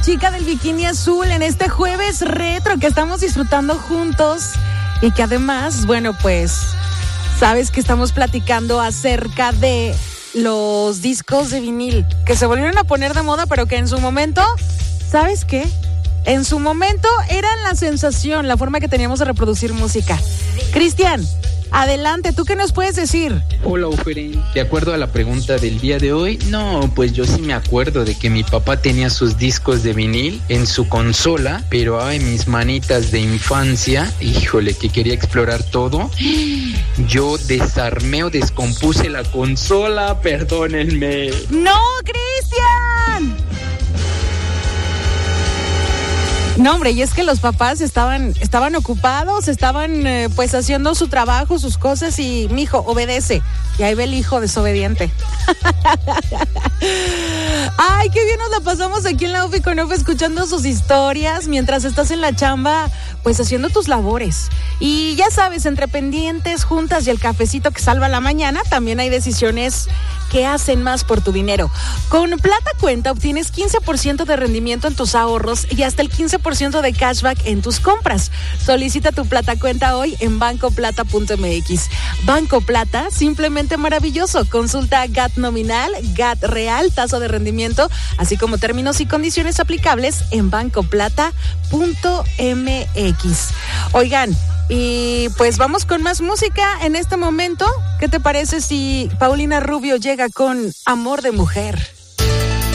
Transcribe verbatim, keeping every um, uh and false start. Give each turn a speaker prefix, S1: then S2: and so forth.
S1: chica del bikini azul en este jueves retro que estamos disfrutando juntos y que además, bueno, pues, sabes que estamos platicando acerca de los discos de vinil que se volvieron a poner de moda, pero que en su momento, ¿sabes qué? En su momento eran la sensación, la forma que teníamos de reproducir música. Cristian, adelante, ¿tú qué nos puedes decir?
S2: Hola, Oferín. De acuerdo a la pregunta del día de hoy, no, pues yo sí me acuerdo de que mi papá tenía sus discos de vinil en su consola, pero ay, mis manitas de infancia, híjole, que quería explorar todo. Yo desarmé o descompuse la consola, perdónenme.
S1: ¡No, Cristian! No, hombre, y es que los papás estaban, estaban ocupados, estaban eh, pues haciendo su trabajo, sus cosas y, mijo, obedece. Y ahí ve el hijo desobediente. Ay, qué bien nos la pasamos aquí en la U F I con U F escuchando sus historias mientras estás en la chamba, pues haciendo tus labores. Y ya sabes, entre pendientes, juntas y el cafecito que salva la mañana, también hay decisiones que hacen más por tu dinero. Con Plata Cuenta obtienes quince por ciento de rendimiento en tus ahorros y hasta el quince por ciento de cashback en tus compras. Solicita tu Plata Cuenta hoy en banco plata punto m x. Banco Plata, simplemente maravilloso. Consulta G A T nominal, G A T real, tasa de rendimiento, así como términos y condiciones aplicables en banco plata punto m x. Oigan, y pues vamos con más música en este momento. ¿Qué te parece si Paulina Rubio llega con Amor de Mujer?